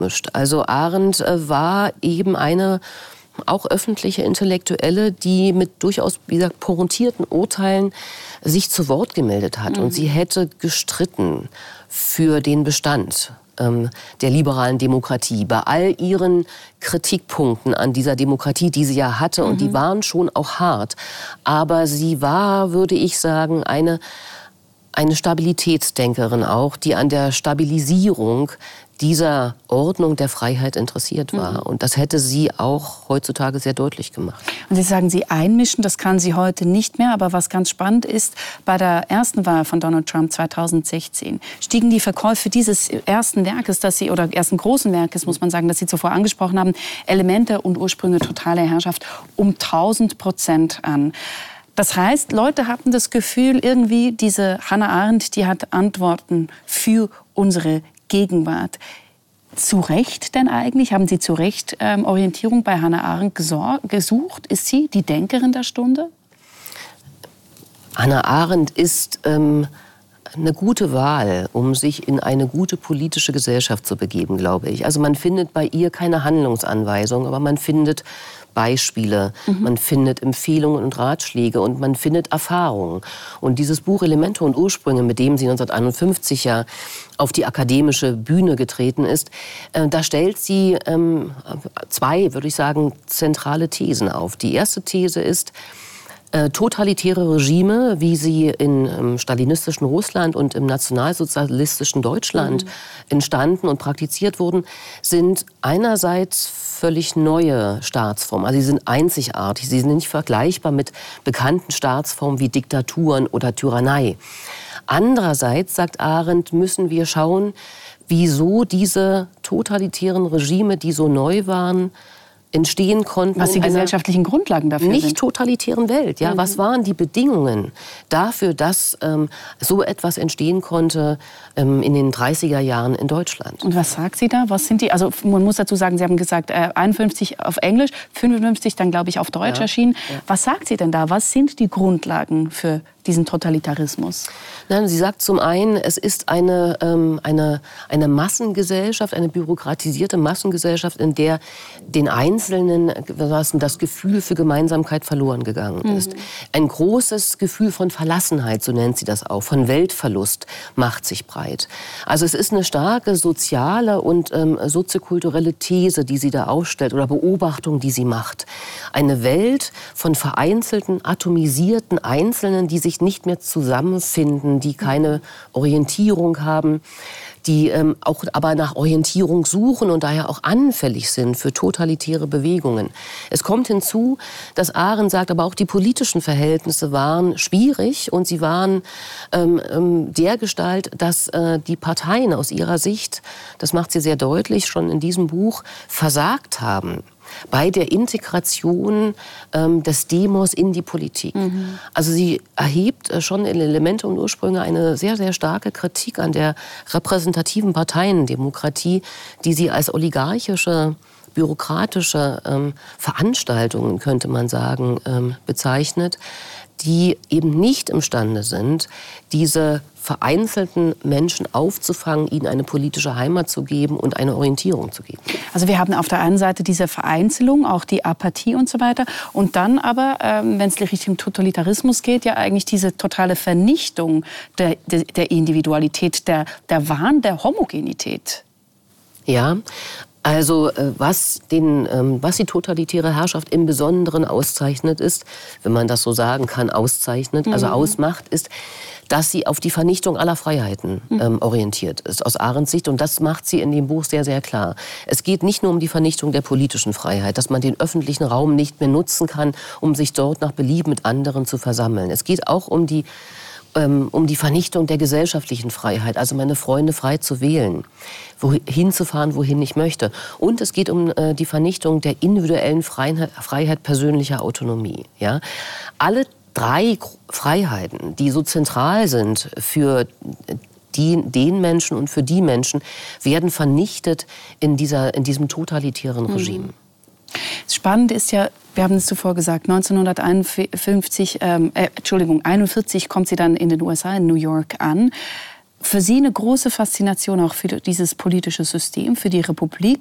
mischt. Also Arendt war eben eine auch öffentliche Intellektuelle, die mit durchaus, wie gesagt, pointierten Urteilen sich zu Wort gemeldet hat. Und sie hätte gestritten für den Bestand der liberalen Demokratie, bei all ihren Kritikpunkten an dieser Demokratie, die sie ja hatte, und die waren schon auch hart. Aber sie war, würde ich sagen, eine Stabilitätsdenkerin auch, die an der Stabilisierung dieser Ordnung der Freiheit interessiert war. Und das hätte sie auch heutzutage sehr deutlich gemacht. Und Sie sagen, Sie einmischen, das kann sie heute nicht mehr. Aber was ganz spannend ist, bei der ersten Wahl von Donald Trump 2016 stiegen die Verkäufe dieses ersten Werkes, oder ersten großen Werkes, muss man sagen, das Sie zuvor angesprochen haben, Elemente und Ursprünge totaler Herrschaft, um 1000% an. Das heißt, Leute hatten das Gefühl, irgendwie diese Hannah Arendt, die hat Antworten für unsere Gegenwart. Zu Recht denn eigentlich? Haben Sie zu Recht Orientierung bei Hannah Arendt gesucht? Ist sie die Denkerin der Stunde? Hannah Arendt ist eine gute Wahl, um sich in eine gute politische Gesellschaft zu begeben, glaube ich. Also man findet bei ihr keine Handlungsanweisung, aber man findet Beispiele, man findet Empfehlungen und Ratschläge und man findet Erfahrungen. Und dieses Buch Elemente und Ursprünge, mit dem sie 1951 ja auf die akademische Bühne getreten ist, da stellt sie zwei, würde ich sagen, zentrale Thesen auf. Die erste These ist, totalitäre Regime, wie sie im stalinistischen Russland und im nationalsozialistischen Deutschland entstanden und praktiziert wurden, sind einerseits völlig neue Staatsformen. Also sie sind einzigartig, sie sind nicht vergleichbar mit bekannten Staatsformen wie Diktaturen oder Tyrannei. Andererseits, sagt Arendt, müssen wir schauen, wieso diese totalitären Regime, die so neu waren, entstehen konnten. Was die gesellschaftlichen Grundlagen dafür sind. Nicht totalitären Welt. Ja? Was waren die Bedingungen dafür, dass so etwas entstehen konnte in den 30er Jahren in Deutschland? Und was sagt sie da? Was sind die? Also man muss dazu sagen, Sie haben gesagt, 51 auf Englisch, 55 dann, glaube ich, auf Deutsch erschienen. Ja. Was sagt sie denn da? Was sind die Grundlagen für diesen Totalitarismus? Nein, sie sagt zum einen, es ist eine Massengesellschaft, eine bürokratisierte Massengesellschaft, in der den Einzelnen das Gefühl für Gemeinsamkeit verloren gegangen ist. Ein großes Gefühl von Verlassenheit, so nennt sie das auch, von Weltverlust macht sich breit. Also es ist eine starke soziale und soziokulturelle These, die sie da aufstellt oder Beobachtung, die sie macht. Eine Welt von vereinzelten, atomisierten Einzelnen, die sich nicht mehr zusammenfinden, die keine Orientierung haben, die auch aber nach Orientierung suchen und daher auch anfällig sind für totalitäre Bewegungen. Es kommt hinzu, dass Arendt sagt, aber auch die politischen Verhältnisse waren schwierig und sie waren dergestalt, dass die Parteien aus ihrer Sicht, das macht sie sehr deutlich schon in diesem Buch, versagt haben bei der Integration des Demos in die Politik. Also sie erhebt schon in Elemente und Ursprünge eine sehr, sehr starke Kritik an der repräsentativen Parteiendemokratie, die sie als oligarchische, bürokratische Veranstaltungen, könnte man sagen, bezeichnet, die eben nicht imstande sind, diese vereinzelten Menschen aufzufangen, ihnen eine politische Heimat zu geben und eine Orientierung zu geben. Also wir haben auf der einen Seite diese Vereinzelung, auch die Apathie und so weiter. Und dann aber, wenn es Richtung Totalitarismus geht, ja eigentlich diese totale Vernichtung der Individualität, der Wahn der Homogenität. Ja, also was die totalitäre Herrschaft im Besonderen auszeichnet ist, wenn man das so sagen kann, ausmacht, ist, dass sie auf die Vernichtung aller Freiheiten orientiert ist, aus Arendts Sicht. Und das macht sie in dem Buch sehr, sehr klar. Es geht nicht nur um die Vernichtung der politischen Freiheit, dass man den öffentlichen Raum nicht mehr nutzen kann, um sich dort nach Belieben mit anderen zu versammeln. Es geht auch um die Vernichtung der gesellschaftlichen Freiheit, also meine Freunde frei zu wählen, wohin zu fahren, wohin ich möchte. Und es geht um die Vernichtung der individuellen Freiheit persönlicher Autonomie. Ja? Alle drei Freiheiten, die so zentral sind für den Menschen und für die Menschen, werden vernichtet in diesem totalitären Regime. Spannend ist ja, wir haben es zuvor gesagt, 1941 kommt sie dann in den USA, in New York an. für Sie eine große Faszination auch für dieses politische System, für die Republik.